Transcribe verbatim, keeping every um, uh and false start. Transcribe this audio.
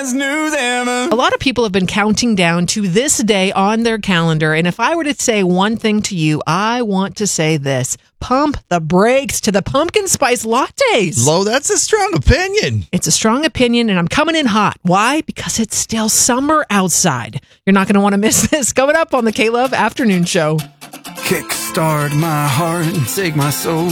as new as ever. A lot of people have been counting down to this day on their calendar. And if I were to say one thing to you, I want to say this. Pump the brakes to the pumpkin spice lattes. Lo, that's a strong opinion. It's a strong opinion, and I'm coming in hot. Why? Because it's still summer outside. You're not going to want to miss this. Coming up on the K-Love Afternoon Show. Kickstart my heart and take my soul.